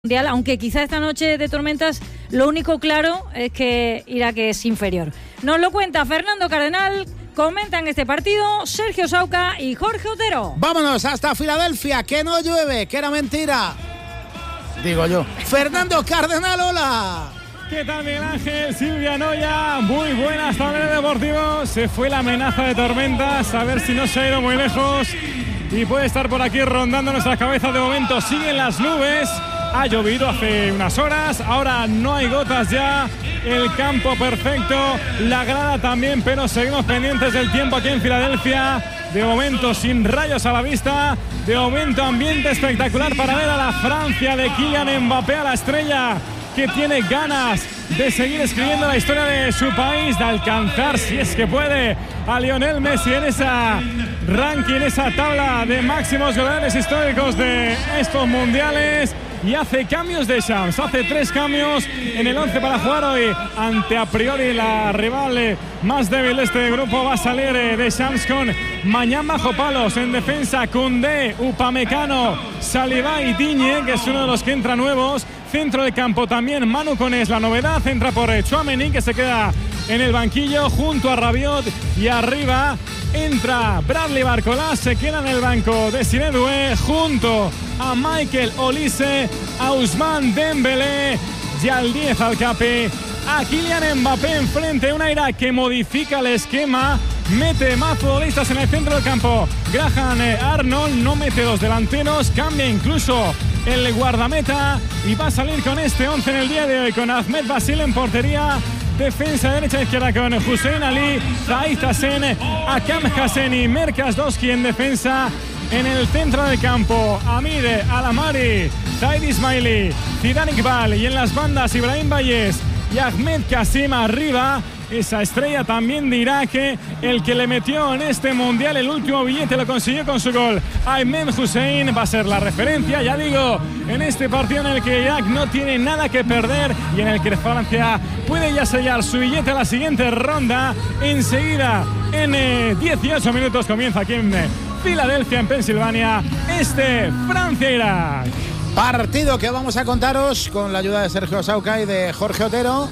Mundial, aunque quizá esta noche de tormentas lo único claro es que Irak es inferior. Nos lo cuenta Fernando Cardenal, comentan este partido Sergio Sauca y Jorge Otero. Vámonos hasta Filadelfia, que no llueve, que era mentira. Digo yo. Fernando Cardenal, hola. ¿Qué tal, Miguel Ángel? Silvia Noya, muy buenas tardes, Deportivo. Se fue la amenaza de tormentas, a ver si no se ha ido muy lejos y puede estar por aquí rondando nuestras cabezas. De momento siguen las nubes. Ha llovido hace unas horas, ahora no hay gotas ya, el campo perfecto, la grada también, pero seguimos pendientes del tiempo aquí en Filadelfia. De momento sin rayos a la vista, de momento ambiente espectacular para ver a la Francia de Kylian Mbappé, a la estrella que tiene ganas de seguir escribiendo la historia de su país, de alcanzar, si es que puede, a Lionel Messi en esa ranking, en esa tabla de máximos goleadores históricos de estos mundiales. Y hace cambios de Shams, hace 3 cambios en el 11 para jugar hoy ante a priori la rival más débil de este grupo. Va a salir de Shams con Mañán bajo palos, en defensa Koundé, Upamecano, Saliba y Digne, que es uno de los que entra nuevos. Centro de campo también Manu Koné es la novedad, entra por Tchouaméni, que se queda en el banquillo junto a Rabiot, y arriba entra Bradley Barcola, se queda en el banco de Doué junto a Michael Olise, a Ousmane Dembélé, Yaldíez Alcape, a Kylian Mbappé enfrente, una Irak que modifica el esquema, mete más futbolistas en el centro del campo. Graham Arnold no mete los delanteros, cambia incluso el guardameta y va a salir con este 11 en el día de hoy, con Ahmed Basil en portería. Defensa derecha-izquierda con Hussein Ali, Zaid Hassen, Akam Hasseni, Merkas Doski en defensa. En el centro del campo, Amir Alamari, Zaid Ismaili, Zidane Iqbal, y en las bandas Ibrahim Bayes y Ahmed Kasim arriba. Esa estrella también de Irak, el que le metió en este mundial el último billete, lo consiguió con su gol. Aymen Hussein va a ser la referencia, ya digo, en este partido en el que Irak no tiene nada que perder y en el que Francia puede ya sellar su billete a la siguiente ronda. Enseguida, en 18 minutos, comienza aquí en Filadelfia, en Pensilvania, Francia-Irak. Partido que vamos a contaros con la ayuda de Sergio Sauca y de Jorge Otero.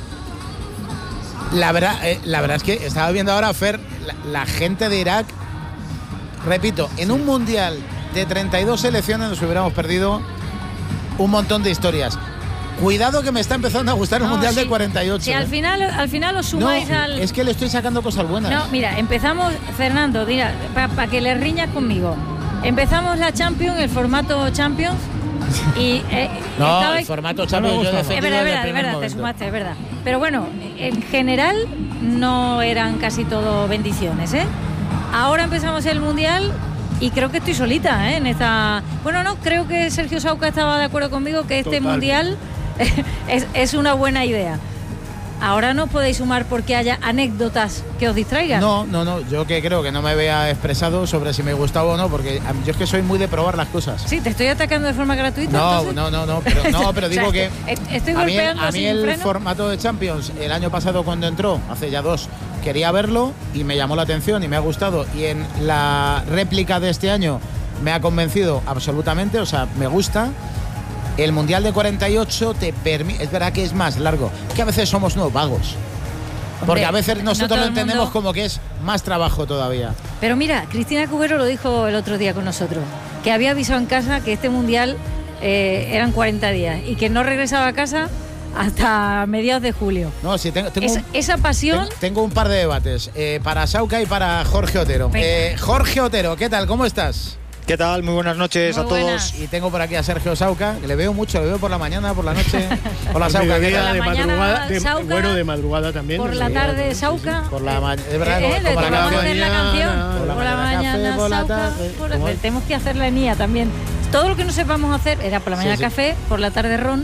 La verdad es que estaba viendo ahora, Fer, la gente de Irak, repito, en un mundial de 32 selecciones nos hubiéramos perdido un montón de historias. Cuidado que me está empezando a gustar un mundial de 48. Si al final os sumáis al... Es que le estoy sacando cosas buenas. No, mira, empezamos, Fernando, mira, para que le riñas conmigo. Empezamos la Champions, el formato Champions. Y el formato Champions yo defendí. Es verdad, te sumaste, es verdad. Pero bueno, en general no eran casi todo bendiciones, ¿eh? Ahora empezamos el Mundial y creo que estoy solita, ¿eh? En esta... Bueno, no, creo que Sergio Sauca estaba de acuerdo conmigo que este Mundial es una buena idea. Ahora no podéis sumar porque haya anécdotas que os distraigan. No, yo que creo que no me había expresado sobre si me gustaba o no, porque yo es que soy muy de probar las cosas. Sí, te estoy atacando de forma gratuita. Pero digo que estoy golpeando a mí el freno. Formato de Champions, el año pasado cuando entró, hace ya 2, quería verlo y me llamó la atención y me ha gustado, y en la réplica de este año me ha convencido absolutamente, o sea, me gusta. El Mundial de 48 te permite, es verdad que es más largo, que a veces somos unos vagos. Porque a veces nosotros lo entendemos como que es más trabajo todavía. Pero mira, Cristina Cubero lo dijo el otro día con nosotros, que había avisado en casa que este Mundial eran 40 días y que no regresaba a casa hasta mediados de julio. No, sí, tengo esa pasión. Tengo un par de debates, para Sauca y para Jorge Otero. Jorge Otero, ¿qué tal? ¿Cómo estás? ¿Qué tal? Muy buenas noches a todos. Y tengo por aquí a Sergio Sauca, que le veo mucho, le veo por la mañana, por la noche. Hola, Sauca. De madrugada, de madrugada también. Por la tarde, Sauca. Por la mañana, es verdad, como la canción. Por la mañana, Sauca. Tenemos que hacer la enía también. Todo lo que no sepamos hacer era por la mañana café, por la tarde ron.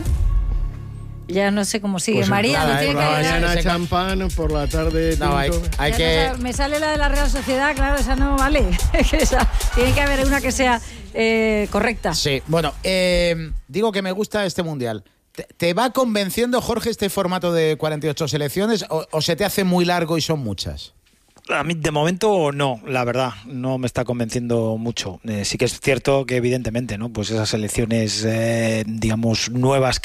Ya no sé cómo sigue, pues María. Por la mañana champán, por la tarde hay que... me sale la de la Real Sociedad, claro, esa no vale. Esa, tiene que haber una que sea correcta. Sí, bueno, digo que me gusta este Mundial. ¿Te va convenciendo, Jorge, este formato de 48 selecciones o se te hace muy largo y son muchas? A mí de momento no, la verdad, no me está convenciendo mucho. Sí que es cierto que evidentemente, ¿no? Pues esas selecciones, digamos, nuevas